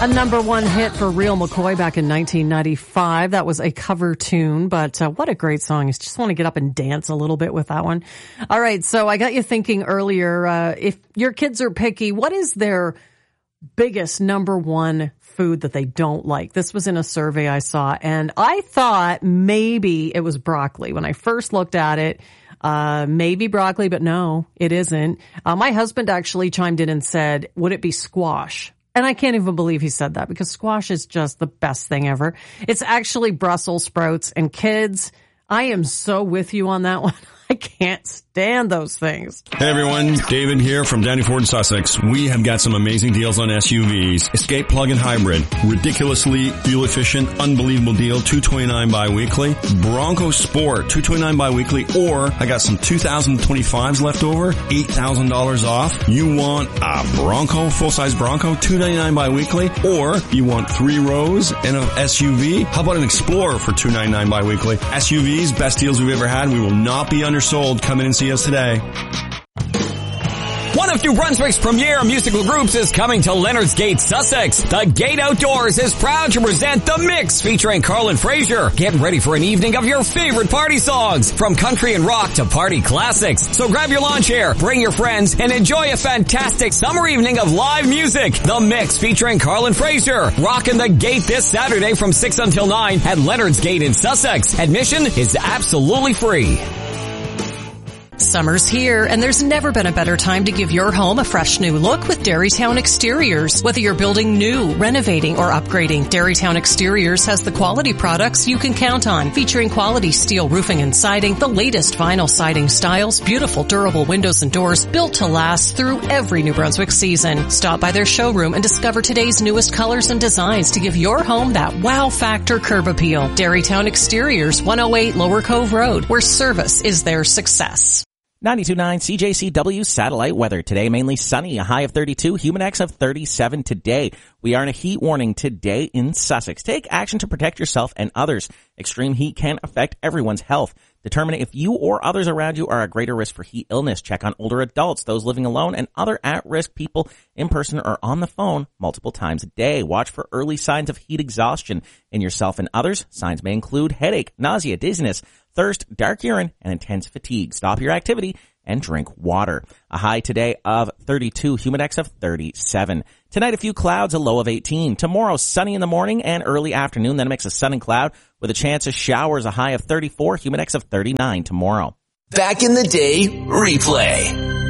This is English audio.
A number one hit for Real McCoy back in 1995. That was a cover tune, but what a great song. You just want to get up and dance a little bit with that one. All right, so I got you thinking earlier, if your kids are picky, what is their biggest number one food that they don't like? This was in a survey I saw, and I thought maybe it was broccoli. When I first looked at it, maybe broccoli, but no, it isn't. My husband actually chimed in and said, would it be squash? And I can't even believe he said that because squash is just the best thing ever. It's actually Brussels sprouts, and kids, I am so with you on that one. I can't stand those things. Hey everyone, David here from Downey Ford in Sussex. We have got some amazing deals on SUVs. Escape plug-in hybrid, ridiculously fuel efficient, unbelievable deal, $229 bi-weekly. Bronco Sport, $229 bi-weekly, or I got some 2025s left over, $8,000 off. You want a Bronco, full-size Bronco, $299 bi-weekly, or you want 3 rows and an SUV? How about an Explorer for $299 bi-weekly? SUVs, best deals we've ever had. We will not be undersold. Come in and see us today. One of New Brunswick's premier musical groups is coming to Leonard's Gate, Sussex. The Gate Outdoors is proud to present The Mix featuring Carlin Fraser. Get ready for an evening of your favorite party songs, from country and rock to party classics. So grab your lawn chair, bring your friends, and enjoy a fantastic summer evening of live music. The Mix featuring Carlin Fraser. Rockin' the Gate this Saturday from 6 until 9 at Leonard's Gate in Sussex. Admission is absolutely free. Summer's here, and there's never been a better time to give your home a fresh new look with Dairytown Exteriors. Whether you're building new, renovating, or upgrading, Dairytown Exteriors has the quality products you can count on, featuring quality steel roofing and siding, the latest vinyl siding styles, beautiful durable windows and doors built to last through every New Brunswick season. Stop by their showroom and discover today's newest colors and designs to give your home that wow factor curb appeal. Dairytown Exteriors, 108 Lower Cove Road, where service is their success. 92.9 CJCW satellite weather. Today, mainly sunny, a high of 32, humidex of 37 today. We are in a heat warning today in Sussex. Take action to protect yourself and others. Extreme heat can affect everyone's health. Determine if you or others around you are at greater risk for heat illness. Check on older adults, those living alone, and other at-risk people in person or on the phone multiple times a day. Watch for early signs of heat exhaustion in yourself and others. Signs may include headache, nausea, dizziness, thirst, dark urine, and intense fatigue. Stop your activity and drink water. A high today of 32, humidex of 37. Tonight, a few clouds, a low of 18. Tomorrow, sunny in the morning and early afternoon, then a mix of sun and cloud with a chance of showers, a high of 34, humidex of 39 tomorrow. Back in the Day replay.